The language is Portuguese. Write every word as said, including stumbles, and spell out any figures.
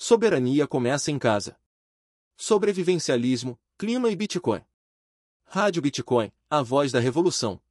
Soberania começa em casa. Sobrevivencialismo, clima e Bitcoin. Rádio Bitcoin, a voz da revolução.